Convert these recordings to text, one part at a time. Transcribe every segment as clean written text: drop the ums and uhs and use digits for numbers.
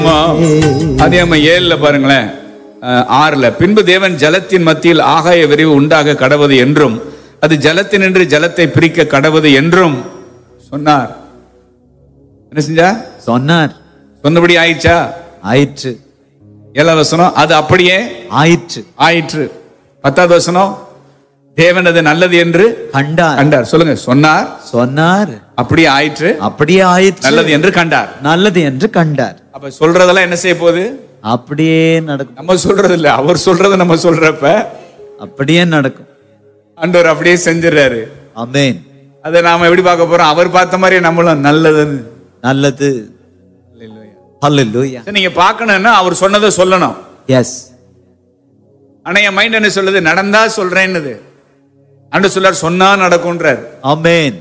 அதிகாரம் 7 பாருங்களேன், 6. பின்பு தேவன் ஜலத்தின் மத்தியில் ஆகாய விரிவு உண்டாக கடவது என்றும் அது ஜலத்தினின்று ஜலத்தை பிரிக்க கடவது என்றும் சொன்னார். என்ன செஞ்சா? சொன்னார். சொன்னபடி ஆயிடுச்சா? ஆயிற்று. 7வது வசனம், அது அப்படியே ஆயிற்று. ஆயிற்று. 10வது வசனம், தேவன் அது நல்லது என்று கண்டார். கண்டார். சொல்லுங்க, சொன்னார், சொன்னார், அப்படியே ஆயிற்று, அப்படியே ஆயிற்று, நல்லது என்று கண்டார். நல்லது என்று கண்டார். அப்ப சொல்றதெல்லாம் என்ன செய்ய போகுது? அப்படியே நடக்கும். நம்ம சொல்றது இல்ல, அவர் சொல்றது நம்ம சொல்றப்ப அப்படியே நடக்கும். ஆண்டவர் அப்படியே செஞ்சிடறாரு. ஆமென். அதை நாம எப்படி பார்க்க போறோம்? அவர் பார்த்த மாதிரி நம்மளும் நல்லதுன்னு. நல்லது. ஹல்லேலூயா. நீங்க பார்க்கணும்னா அவர் சொன்னதை சொல்லணும். எஸ். ஆனா என் மைண்ட் என்ன சொல்லுது? நடந்தா சொல்றேன்னு. ஆண்டவர் சொல்றார், சொன்னா நடக்கும்ன்றார். ஆமென்.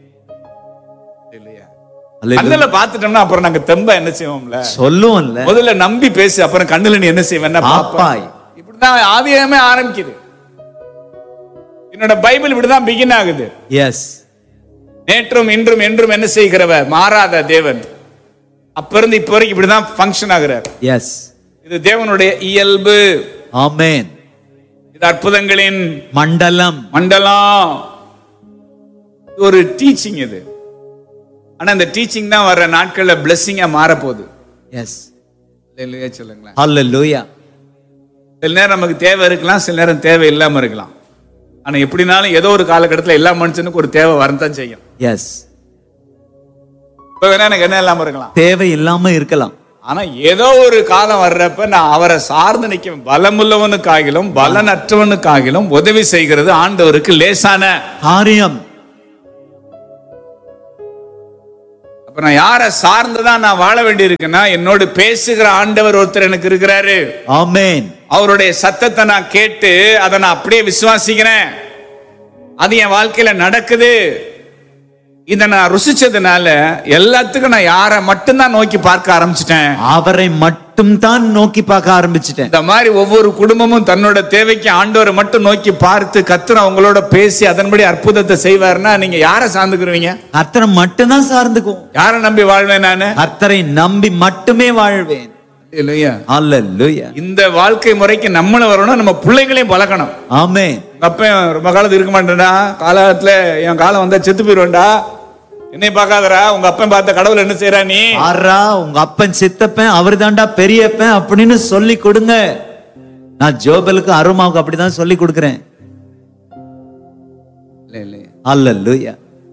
கண்ணுல பாத்துட்டோம்னா அப்புறம் நாங்க தெம்ப என்ன செய்வோம்ல? சொல்லுவோம்ல. முதல்ல நம்பி பேசு, அப்புறம் கண்ணுல நீ என்ன செய்வேன்னா பாப்பாய். இப்படிதான் ஆதியாகமே ஆரம்பிக்குது. என்னோட பைபிள் இப்படிதான் பிகின் ஆகுது. எஸ். நேற்றும் இன்றும் என்றும் என்ன செய்கிறவர்? மாறாத தேவன். அப்ப இருந்து இப்ப வரைக்கும் இப்படிதான் ஃபங்க்ஷன் ஆகுறார். எஸ். இது தேவனுடைய இயல்பு. ஆமென். இது அற்புதங்களின் மண்டலம். மண்டலம். ஒரு டீச்சிங் இது. ஆனா இந்த டீச்சிங் தான் வர்ற நாட்கள்ல பிளெஸிங்கா மாற போகுது. எஸ். ஹல்லேலூயா சொல்லுங்களேன். ஹல்லேலூயா. சில நேரம் நமக்கு தேவை இருக்கலாம், சில நேரம் தேவை இல்லாம இருக்கலாம். ஆனா எப்படினாலும் ஏதோ ஒரு காலகட்டத்தில் எல்லா மனுஷனுக்கும் ஒரு தேவை வரத்தான் செய்யும். எஸ். இப்ப வேணா எனக்கு என்ன இல்லாம இருக்கலாம், தேவை இல்லாம இருக்கலாம். ஆனா ஏதோ ஒரு காலம் வர்றப்ப நான் அவரை சார்ந்து நிக்க, பலமுள்ளவனுக்காகிலும் பலனற்றவனுக்காகிலும் உதவி செய்கிறது ஆண்டவருக்கு லேசான காரியம். அப்ப நான் யாரை சார்ந்துதான் நான் வாழ வேண்டி இருக்குன்னா, என்னோடு பேசுகிற ஆண்டவர் ஒருத்தர் எனக்கு இருக்கிறாரு. ஆமென். அவருடைய சத்தத்தை நான் கேட்டு அதை நான் அப்படியே விசுவாசிக்கிறேன். அது என் வாழ்க்கையில நடக்குது. இதை நான் ருசிச்சதுனால எல்லாத்துக்கும் நான் யாரை மட்டும்தான் நோக்கி பார்க்க ஆரம்பிச்சிட்டேன். அவரை மட்டும் தான் நோக்கி பார்க்க ஆரம்பிச்சிட்டேன். இந்த மாதிரி ஒவ்வொரு குடும்பமும் தன்னோட தேவைக்கு ஆண்டவரை மட்டும் நோக்கி பார்த்து கர்த்தர் அவங்களோட பேசி அதன்படி அற்புதத்தை செய்வார்னா நீங்க யாரை சார்ந்துக்குருவீங்க? கர்த்தரை மட்டும் தான் சார்ந்துக்கும். யாரை நம்பி வாழ்வேன்? நானு கர்த்தரை நம்பி மட்டுமே வாழ்வேன். இல்லையா? ஹல்லேலூயா. இந்த வாழ்க்கை முறைக்கு நம்மளும் வரணும், நம்ம பிள்ளைகளையும் பழக்கணும். ஆமென். அப்ப ரொம்ப காலத்துக்கு இருக்க மாட்டேன்டா, காலத்துல என் காலம் வந்தா செத்து போயிடுவேன்டா, என்னை பார்க்காதரா, உங்க அப்பன் பார்த்த கடவுள் என்ன செய்யறா நீ? ஆறா, உங்க அப்பன் சித்தப்பன் அவர் தாண்டா பெரியப்பன் அப்படின்னு சொல்லி கொடுங்க. நான் ஜோபலுக்கு அருமாவுக்கு அப்படிதான் சொல்லி கொடுக்கிறேன். ஹல்லேலூயா.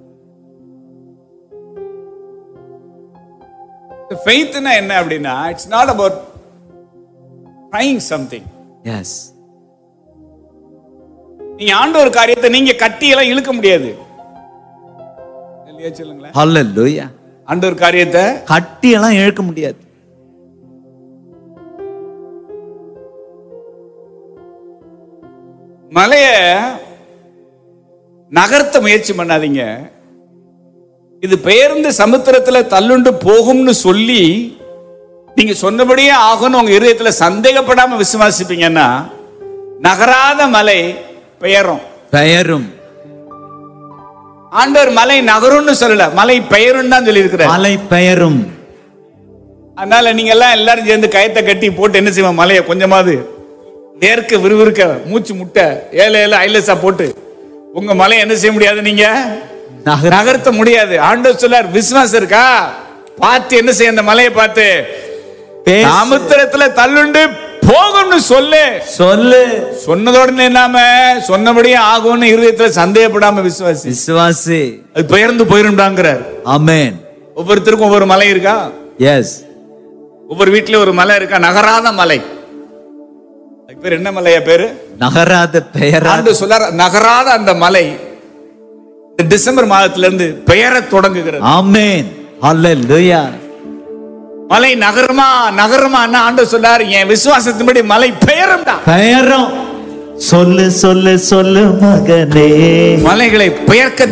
ஃபெய்த்னா என்ன அப்படின்னா, it's not about trying something. S. நீங்க ஆண்டவர் காரியத்தை நீங்க கட்டியெல்லாம் இழுக்க முடியாது. சொல்லுங்களேன். ஹல்லேலூயா. ஆண்டவர் காரியத்தை கட்டி எல்லாம் இழுக்க முடியாது. மலைய நகர்த்த முயற்சி பண்ணாதீங்க. இது பெயர்ந்து சமுத்திரத்துல தள்ளுண்டு போகும்னு சொல்லி நீங்க சொன்னபடியே ஆகும்னு உங்க இதயத்துல சந்தேகப்படாம விசுவாசிப்பீங்கன்னா நகராத மலை பெயரும். பெயரும். ஆண்டவர் மலை நகரும்னு சொல்லல, மலை பெயரும் தான் சொல்லி இருக்கிறார். மலை பெயரும். அதனால நீங்க எல்லாம் எல்லாரும் சேர்ந்து கயத்தை கட்டி போட்டு என்ன செய்வோம்? மலையை கொஞ்சமாவது வேர்க்க விறுவிறுக்க மூச்சு முட்டை ஏழை ஐலசா போட்டு உங்க மலையை என்ன செய்ய முடியாது? நீங்க நகர்த்த முடியாது. ஆண்டவர் சொல்லார், விசுவாசம் இருக்கா? பார்த்து என்ன செய்ய? அந்த மலையை பார்த்து சமுத்திரத்துல தள்ளுண்டு போகும்னு சொல்லு. சொல்லு. சொன்னதோட இல்லாம சொன்னபடியே ஆகும்னு இருதயத்துல சந்தேகப்படாம விசுவாசி. விசுவாசி. அது பெயர்ந்து போயிருந்தாங்கிறார். ஆமென். ஒவ்வொருத்தருக்கும் ஒவ்வொரு மலை இருக்கா? எஸ். ஒவ்வொரு வீட்டுல ஒரு மலை இருக்கா? நகராத மலை. அதுக்கு பேர் என்ன மலையா? பேரு நகராத பெயராத. சொல்ல நகராத அந்த மலை டிசம்பர் மாதத்துல இருந்து பெயர தொடங்குகிறது. ஆமென். ஹல்லேலூயா. மலை நகரமா நகரமா ஆண்டவர் சொல்லார், என் விசுவாசத்தின்படி மலை பெயரும் தான். பெயரும். சொல்லு சொல்லு சொல்லு மகனே. மலைகளை பெயர்க்க